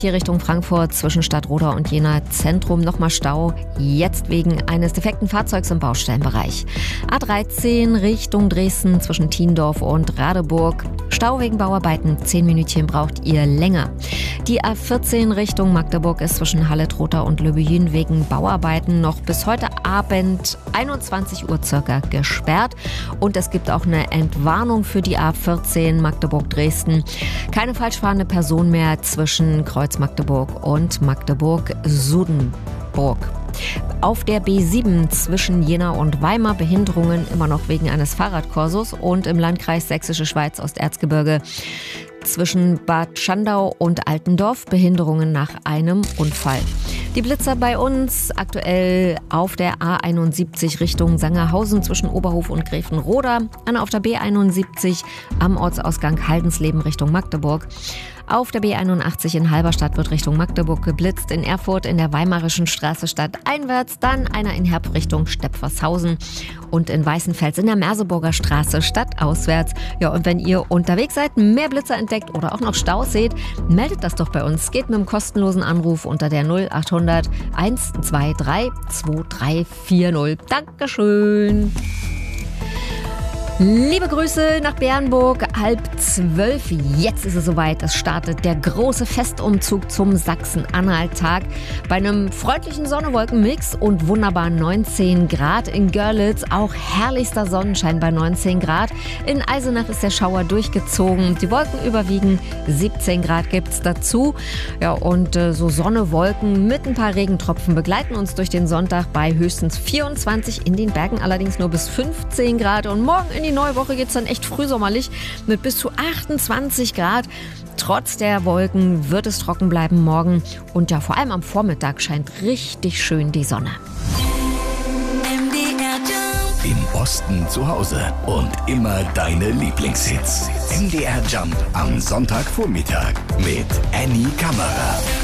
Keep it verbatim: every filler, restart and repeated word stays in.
Hier Richtung Frankfurt zwischen Stadtroda und Jena Zentrum nochmal Stau, jetzt wegen eines defekten Fahrzeugs im Baustellenbereich. A dreizehn Richtung Dresden zwischen Thiendorf und Radeburg. Stau wegen Bauarbeiten, zehn Minütchen braucht ihr länger. Die A vierzehn Richtung Magdeburg ist zwischen Halle-Trotha und Löbejün wegen Bauarbeiten noch bis heute Abend einundzwanzig Uhr circa gesperrt. Und es gibt auch eine Entwarnung für die A vierzehn Magdeburg-Dresden. Keine falschfahrende Person mehr zwischen Kreuz Magdeburg und Magdeburg-Sudenburg. Auf der B sieben zwischen Jena und Weimar Behinderungen immer noch wegen eines Fahrradkurses und im Landkreis Sächsische Schweiz Osterzgebirge zwischen Bad Schandau und Altendorf Behinderungen nach einem Unfall. Die Blitzer bei uns aktuell auf der A einundsiebzig Richtung Sangerhausen zwischen Oberhof und Gräfenroda, dann auf der B einundsiebzig am Ortsausgang Haldensleben Richtung Magdeburg. Auf der B einundachtzig in Halberstadt wird Richtung Magdeburg geblitzt, in Erfurt in der Weimarischen Straße stadteinwärts, dann einer in Herb Richtung Stepfershausen und in Weißenfels in der Merseburger Straße stadtauswärts. Ja, und wenn ihr unterwegs seid, mehr Blitzer entdeckt oder auch noch Staus seht, meldet das doch bei uns. Geht mit einem kostenlosen Anruf unter der null achthundert eins zwei drei zwei drei vier null. Dankeschön. Liebe Grüße nach Bernburg, halb zwölf. Jetzt ist es soweit. Es startet der große Festumzug zum Sachsen-Anhalt-Tag. Bei einem freundlichen Sonne-Wolken-Mix und wunderbaren neunzehn Grad in Görlitz. Auch herrlichster Sonnenschein bei neunzehn Grad. In Eisenach ist der Schauer durchgezogen. Die Wolken überwiegen. siebzehn Grad gibt's dazu. Ja, und äh, so Sonne, Wolken mit ein paar Regentropfen begleiten uns durch den Sonntag bei höchstens vierundzwanzig. In den Bergen allerdings nur bis fünfzehn Grad. Und morgen in die neue Woche geht es dann echt frühsommerlich mit bis zu achtundzwanzig Grad. Trotz der Wolken wird es trocken bleiben morgen. Und ja, vor allem am Vormittag scheint richtig schön die Sonne. Im Osten zu Hause und immer deine Lieblingshits. M D R Jump am Sonntagvormittag mit Annie Kammerer.